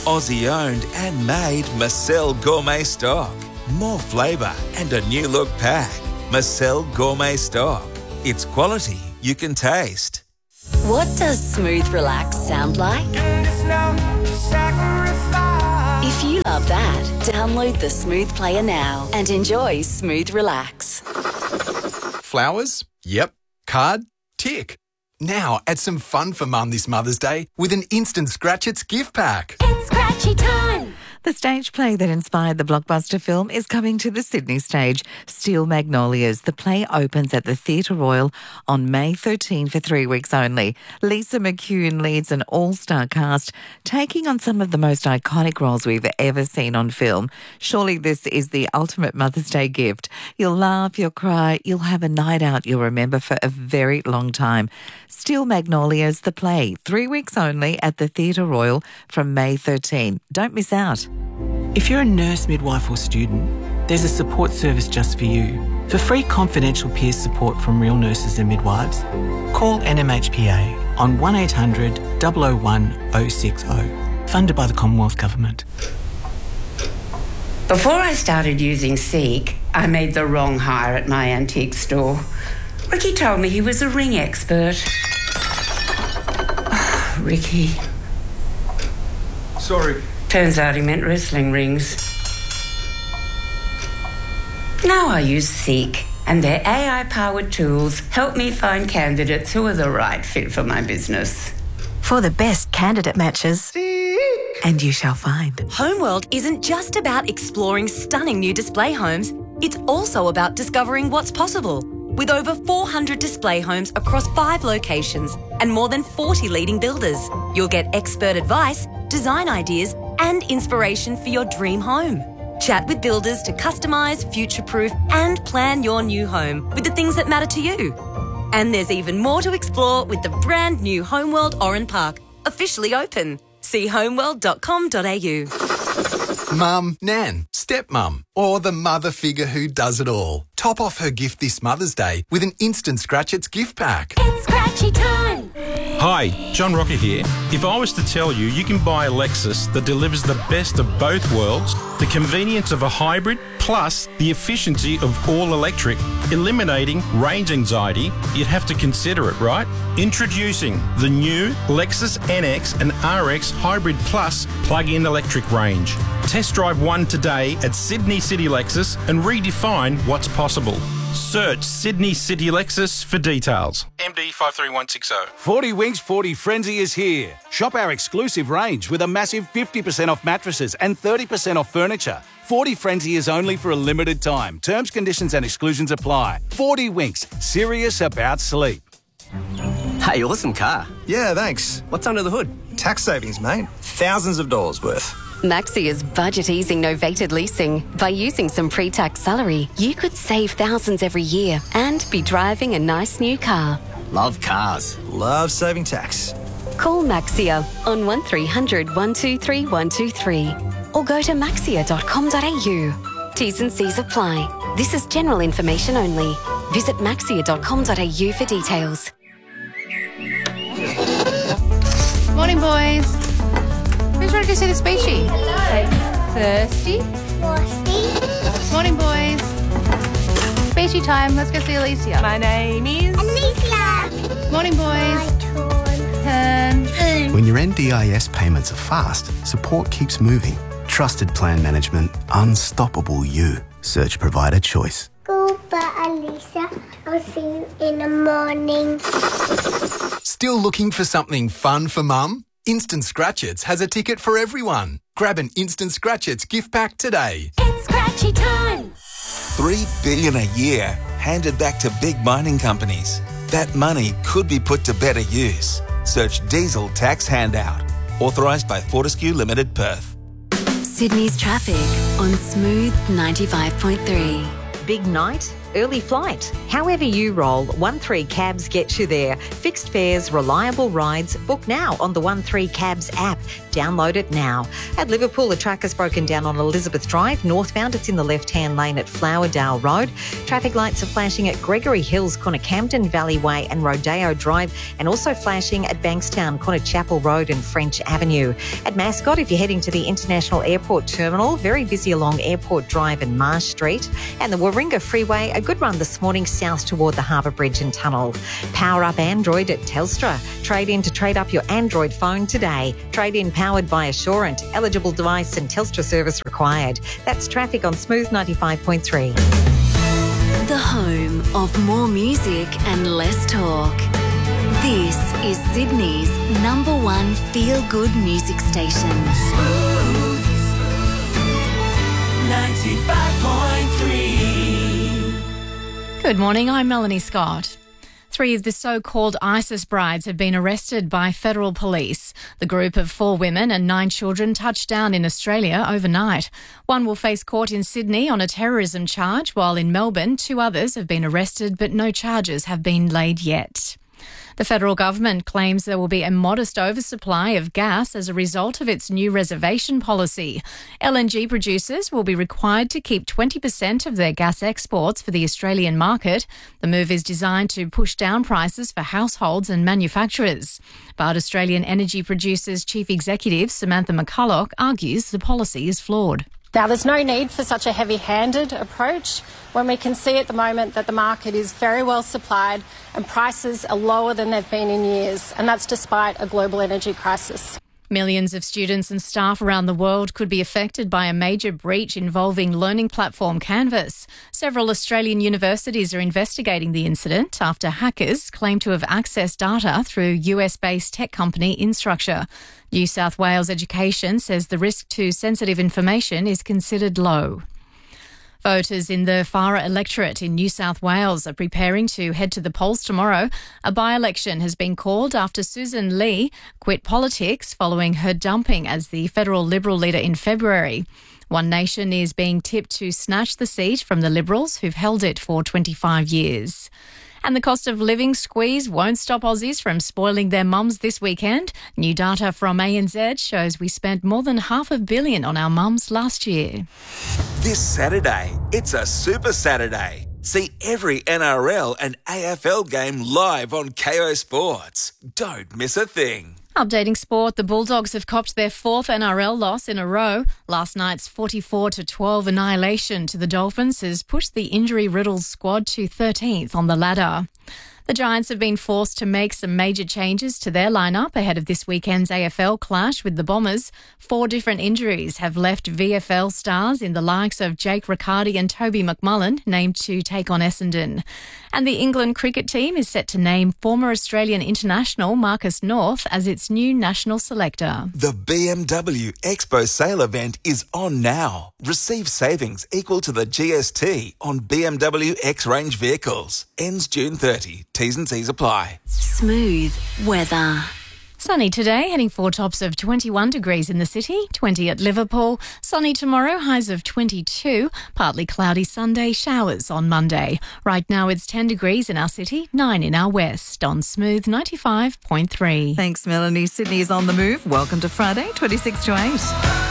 Aussie-owned and made Marcel Gourmet Stock. More flavour and a new look pack. Marcel Gourmet Stock. It's quality you can taste. What does Smooth Relax sound like? If you love that, download the Smooth Player now and enjoy Smooth Relax. Flowers? Yep. Card? Tick. Now add some fun for Mum this Mother's Day with an instant Scratch-Its gift pack. It's scratchy time! The stage play that inspired the blockbuster film is coming to the Sydney stage. Steel Magnolias. The play opens at the Theatre Royal on May 13 for 3 weeks only. Lisa McCune leads an all-star cast, taking on some of the most iconic roles we've ever seen on film. Surely this is the ultimate Mother's Day gift. You'll laugh, you'll cry, you'll have a night out you'll remember for a very long time. Steel Magnolias, the play, 3 weeks only at the Theatre Royal from May 13. Don't miss out. If you're a nurse, midwife or student, there's a support service just for you. For free confidential peer support from real nurses and midwives, call NMHPA on 1800 001 060, funded by the Commonwealth Government. Before I started using Seek, I made the wrong hire at my antique store. Ricky told me he was a ring expert. Ricky. Sorry. Turns out he meant wrestling rings. Now I use Seek, and their AI-powered tools help me find candidates who are the right fit for my business. For the best candidate matches. And you shall find. Homeworld isn't just about exploring stunning new display homes. It's also about discovering what's possible. With over 400 display homes across 5 locations and more than 40 leading builders, you'll get expert advice, design ideas, and inspiration for your dream home. Chat with builders to customise, future-proof and plan your new home with the things that matter to you. And there's even more to explore with the brand new Homeworld Oran Park, officially open. See homeworld.com.au. Mum, Nan, stepmum, or the mother figure who does it all. Top off her gift this Mother's Day with an instant Scratch-Its gift pack. It's scratchy time! Hi, John Rocker here. If I was to tell you, you can buy a Lexus that delivers the best of both worlds, the convenience of a hybrid, plus the efficiency of all electric, eliminating range anxiety, you'd have to consider it, right? Introducing the new Lexus NX and RX Hybrid Plus plug-in electric range. Test drive one today at Sydney City Lexus and redefine what's possible. Search Sydney City Lexus for details. MD 53160. 40 Winks 40 Frenzy is here. Shop our exclusive range with a massive 50% off mattresses and 30% off furniture. 40 Frenzy is only for a limited time. Terms, conditions and exclusions apply. 40 Winks, serious about sleep. Hey, awesome car. Yeah, thanks. What's under the hood? Tax savings, mate. Thousands of dollars worth. Maxia's budget-easing novated leasing. By using some pre-tax salary, you could save thousands every year and be driving a nice new car. Love cars. Love saving tax. Call Maxia on 1300 123 123 or go to maxia.com.au. T's and C's apply. This is general information only. Visit maxia.com.au for details. Morning, boys. Who's ready to see the speechy? Hello. Thirsty? Frosty. Morning, boys. Speechy time. Let's go see Alicia. My name is... Alicia. Morning, boys. Turn. When your NDIS payments are fast, support keeps moving. Trusted plan management, unstoppable you. Search provider choice. Goodbye, Alicia. I'll see you in the morning. Still looking for something fun for Mum? Instant Scratch-Its has a ticket for everyone. Grab an Instant Scratch-Its gift pack today. It's scratchy time! $3 billion a year handed back to big mining companies. That money could be put to better use. Search Diesel Tax Handout. Authorised by Fortescue Limited, Perth. Sydney's traffic on Smooth 95.3. Big night early flight. However you roll, 13 Cabs gets you there. Fixed fares, reliable rides. Book now on the 13 Cabs app. Download it now. At Liverpool, the track has broken down on Elizabeth Drive. Northbound, it's in the left-hand lane at Flowerdale Road. Traffic lights are flashing at Gregory Hills, Corner Camden Valley Way and Rodeo Drive, and also flashing at Bankstown, Corner Chapel Road and French Avenue. At Mascot, if you're heading to the International Airport Terminal, very busy along Airport Drive and Marsh Street. And the Warringah Freeway, a good run this morning south toward the Harbour Bridge and Tunnel. Power up Android at Telstra. Trade in to trade up your Android phone today. Trade in powered by Assurant. Eligible device and Telstra service required. That's traffic on Smooth 95.3. The home of more music and less talk. This is Sydney's #1 feel-good music station. Smooth 95.3. Good morning, I'm Melanie Scott. 3 of the so-called ISIS brides have been arrested by federal police. The group of 4 women and 9 children touched down in Australia overnight. One will face court in Sydney on a terrorism charge, while in Melbourne 2 others have been arrested but no charges have been laid yet. The federal government claims there will be a modest oversupply of gas as a result of its new reservation policy. LNG producers will be required to keep 20% of their gas exports for the Australian market. The move is designed to push down prices for households and manufacturers. But Australian Energy Producers Chief Executive Samantha McCulloch argues the policy is flawed. Now, there's no need for such a heavy-handed approach when we can see at the moment that the market is very well supplied and prices are lower than they've been in years, and that's despite a global energy crisis. Millions of students and staff around the world could be affected by a major breach involving learning platform Canvas. Several Australian universities are investigating the incident after hackers claim to have accessed data through US-based tech company Instructure. New South Wales Education says the risk to sensitive information is considered low. Voters in the Farah electorate in New South Wales are preparing to head to the polls tomorrow. A by-election has been called after Susan Lee quit politics following her dumping as the federal Liberal leader in February. One Nation is being tipped to snatch the seat from the Liberals, who've held it for 25 years. And the cost of living squeeze won't stop Aussies from spoiling their mums this weekend. New data from ANZ shows we spent more than $500 million on our mums last year. This Saturday, it's a Super Saturday. See every NRL and AFL game live on KO Sports. Don't miss a thing. Updating sport, the Bulldogs have copped their 4th NRL loss in a row. Last night's 44-12 annihilation to the Dolphins has pushed the injury-riddled squad to 13th on the ladder. The Giants have been forced to make some major changes to their lineup ahead of this weekend's AFL clash with the Bombers. 4 different injuries have left VFL stars in the likes of Jake Riccardi and Toby McMullen named to take on Essendon. And the England cricket team is set to name former Australian international Marcus North as its new national selector. The BMW Expo sale event is on now. Receive savings equal to the GST on BMW X-Range vehicles. Ends June 30. T's and C's apply. Smooth weather. Sunny today, heading for tops of 21 degrees in the city, 20 at Liverpool. Sunny tomorrow, highs of 22. Partly cloudy Sunday, showers on Monday. Right now it's 10 degrees in our city, 9 in our west. On Smooth 95.3. Thanks, Melanie. Sydney is on the move. Welcome to Friday, 26 to 8.